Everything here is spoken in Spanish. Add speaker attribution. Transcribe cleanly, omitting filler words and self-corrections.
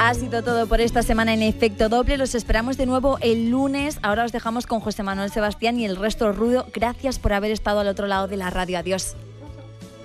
Speaker 1: Ha sido todo por esta semana en Efecto Doble. Los esperamos de nuevo el lunes. Ahora os dejamos con José Manuel Sebastián y el resto Rudo. Gracias por haber estado al otro lado de la radio. Adiós.